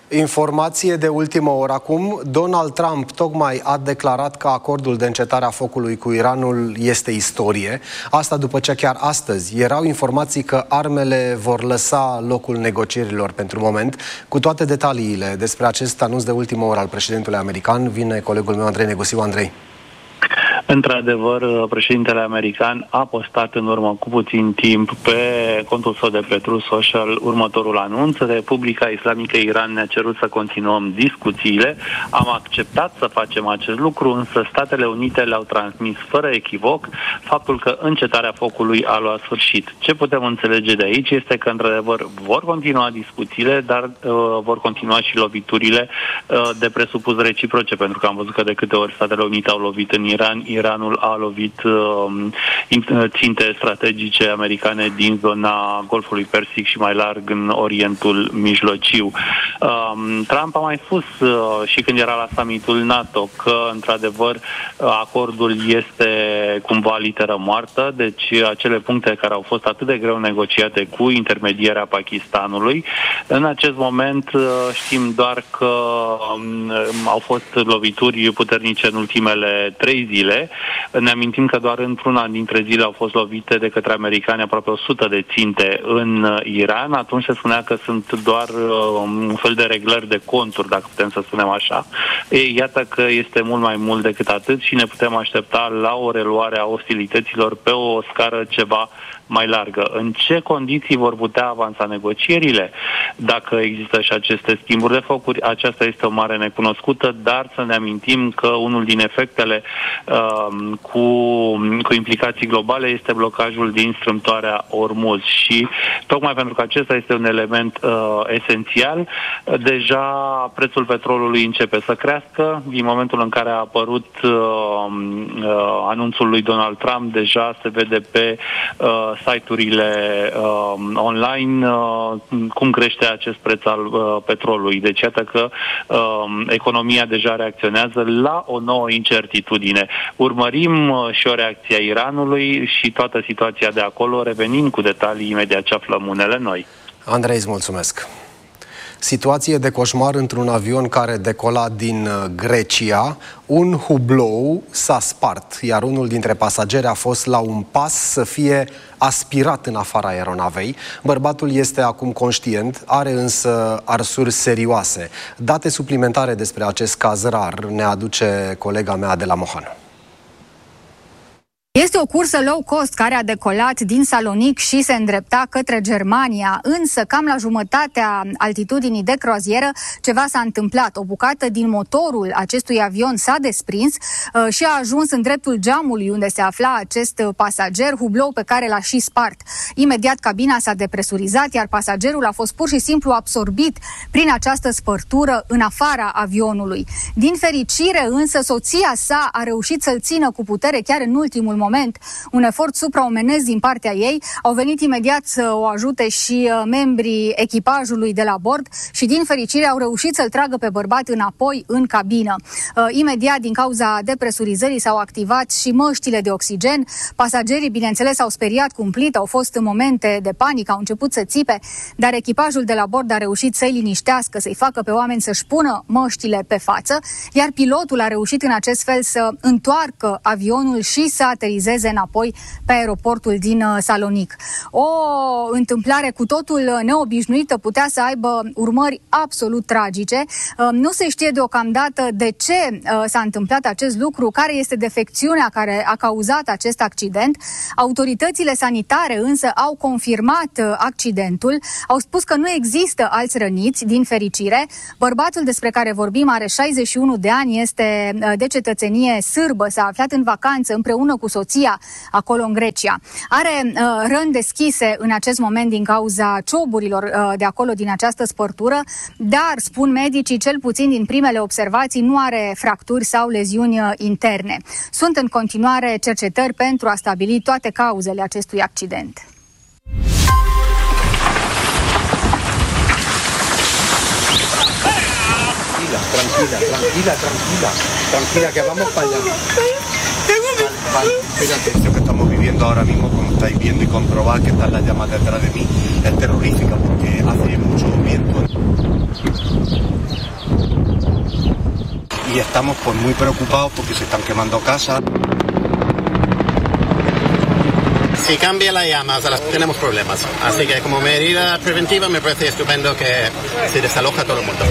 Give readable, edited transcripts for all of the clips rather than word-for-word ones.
Informație de ultimă oră acum. Donald Trump tocmai a declarat că acordul de încetare a focului cu Iranul este istorie. Asta după ce chiar astăzi erau informații că armele vor lăsa locul negocierilor pentru moment. Cu toate detaliile despre acest anunț de ultimă oră al președintelui american vine colegul meu Andrei Negosiu. Andrei. Într-adevăr, președintele american a postat în urmă cu puțin timp pe contul său de pe Truth Social următorul anunț. Republica Islamică Iran ne-a cerut să continuăm discuțiile. Am acceptat să facem acest lucru, însă Statele Unite le-au transmis fără echivoc faptul că încetarea focului a luat sfârșit. Ce putem înțelege de aici este că, într-adevăr, vor continua discuțiile, dar vor continua și loviturile de presupus reciproce, pentru că am văzut că de câte ori Statele Unite au lovit în Iran, Iranul a lovit ținte strategice americane din zona Golfului Persic și mai larg în Orientul Mijlociu. Trump a mai spus și când era la summitul NATO că, într-adevăr, acordul este cumva literă moartă, deci acele puncte care au fost atât de greu negociate cu intermedierea Pakistanului. În acest moment știm doar că au fost lovituri puternice în ultimele 3 zile. Ne amintim că doar într-una dintre zile au fost lovite de către americani aproape 100 de ținte în Iran. Atunci se spunea că sunt doar un fel de reglări de conturi, dacă putem să spunem așa. Iată că este mult mai mult decât atât și ne putem aștepta la o reluare a ostilităților pe o scară ceva mai largă. În ce condiții vor putea avansa negocierile? Dacă există și aceste schimburi de focuri, aceasta este o mare necunoscută, dar să ne amintim că unul din efectele cu implicații globale este blocajul din strâmtoarea Ormuz și tocmai pentru că acesta este un element esențial, deja prețul petrolului începe să crească. Din momentul în care a apărut anunțul lui Donald Trump, deja se vede pe site-urile online cum crește acest preț al petrolului. Deci iată că economia deja reacționează la o nouă incertitudine. Urmărim și o reacție a Iranului și toată situația de acolo, revenind cu detalii imediat ce aflăm unele noi. Andrei, îți mulțumesc. Situație de coșmar într-un avion care decola din Grecia. Un hublou s-a spart, iar unul dintre pasageri a fost la un pas să fie aspirat în afara aeronavei. Bărbatul este acum conștient, are însă arsuri serioase. Date suplimentare despre acest caz rar ne aduce colega mea de la Mohan. Este o cursă low cost care a decolat din Salonic și se îndrepta către Germania, însă cam la jumătatea altitudinii de croazieră ceva s-a întâmplat. O bucată din motorul acestui avion s-a desprins și a ajuns în dreptul geamului unde se afla acest pasager, hublou pe care l-a și spart. Imediat cabina s-a depresurizat, iar pasagerul a fost pur și simplu absorbit prin această spărtură în afara avionului. Din fericire însă soția sa a reușit să-l țină cu putere chiar în ultimul moment. Un efort supraomenesc din partea ei. Au venit imediat să o ajute și membrii echipajului de la bord și din fericire au reușit să-l tragă pe bărbat înapoi în cabină. Imediat, din cauza depresurizării, s-au activat și măștile de oxigen. Pasagerii, bineînțeles, s-au speriat cumplit, au fost în momente de panică, au început să țipe, dar echipajul de la bord a reușit să-i liniștească, să-i facă pe oameni să-și pună măștile pe față, iar pilotul a reușit în acest fel să întoarcă avionul și să aterizeze înapoi pe aeroportul din Salonic. O întâmplare cu totul neobișnuită putea să aibă urmări absolut tragice. Nu se știe deocamdată de ce s-a întâmplat acest lucru, care este defecțiunea care a cauzat acest accident. Autoritățile sanitare însă au confirmat accidentul, au spus că nu există alți răniți, din fericire. Bărbatul despre care vorbim are 61 de ani, este de cetățenie sârbă, s-a aflat în vacanță împreună cu soția acolo în Grecia. Are răni deschise în acest moment din cauza cioburilor de acolo din această spărtură, dar, spun medicii, cel puțin din primele observații, nu are fracturi sau leziuni interne. Sunt în continuare cercetări pentru a stabili toate cauzele acestui accident. Tranquila, que vamos para allá. Vale, fíjate, esto que estamos viviendo ahora mismo, como estáis viendo y comprobad que están las llamas detrás de mí, es terrorífica porque hace mucho viento. y estamos pues muy preocupados porque se están quemando casas. Si cambia la llama, o sea, tenemos problemas. Así que como medida preventiva me parece estupendo que se desaloja todo el mundo.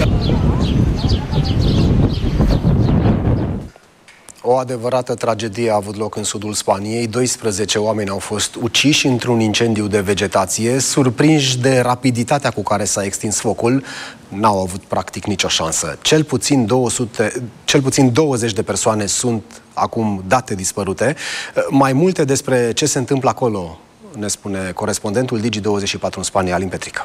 O adevărată tragedie a avut loc în sudul Spaniei. 12 oameni au fost uciși într-un incendiu de vegetație. Surprinși de rapiditatea cu care s-a extins focul, n-au avut practic nicio șansă. Cel puțin 20 de persoane sunt acum date dispărute. Mai multe despre ce se întâmplă acolo ne spune corespondentul Digi24 în Spania, Alin Petrica.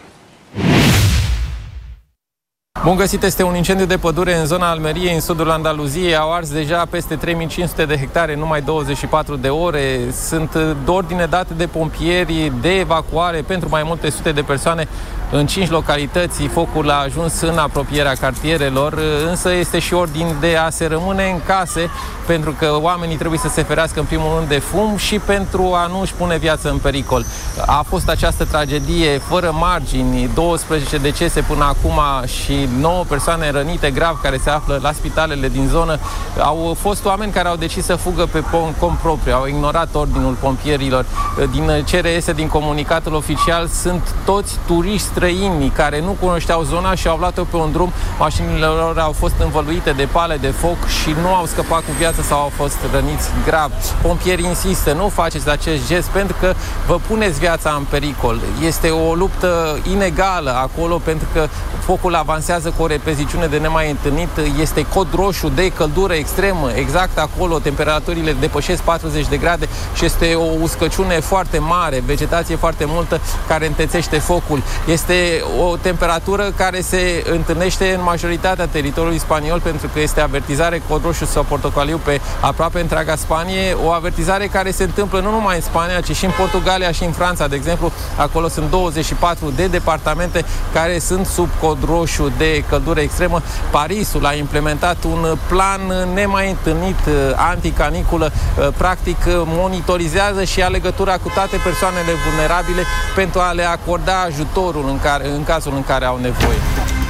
Bun găsit, este un incendiu de pădure în zona Almeriei, în sudul Andaluziei. Au ars deja peste 3500 de hectare în numai 24 de ore. Sunt ordine date de pompieri de evacuare pentru mai multe sute de persoane în 5 localități. Focul a ajuns în apropierea cartierelor, însă este și ordin de a se rămâne în case, pentru că oamenii trebuie să se ferească în primul rând de fum și pentru a nu își pune viața în pericol. A fost această tragedie fără margini, 12 decese până acum și 9 persoane rănite grav care se află la spitalele din zonă. Au fost oameni care au decis să fugă pe cont propriu, au ignorat ordinul pompierilor. Din ce reiese din comunicatul oficial, sunt toți turiști străini care nu cunoșteau zona și au luat-o pe un drum. Mașinile lor au fost învăluite de pale de foc și nu au scăpat cu viață sau au fost răniți grav. Pompierii insistă, nu faceți acest gest pentru că vă puneți viața în pericol. Este o luptă inegală acolo pentru că focul avansează cu o repeziciune de nemai întâlnit. Este cod roșu de căldură extremă. Exact acolo temperaturile depășesc 40 de grade și este o uscăciune foarte mare, vegetație foarte multă care întețește focul. Este o temperatură care se întâlnește în majoritatea teritoriului spaniol pentru că este avertizare cod roșu sau portocaliu pe aproape întreaga Spanie. O avertizare care se întâmplă nu numai în Spania, ci și în Portugalia și în Franța. De exemplu, acolo sunt 24 de departamente care sunt sub cod roșu de căldură extremă. Parisul a implementat un plan nemai întâlnit anticaniculă. Practic monitorizează și ia legătura cu toate persoanele vulnerabile pentru a le acorda ajutorul în cazul în care au nevoie.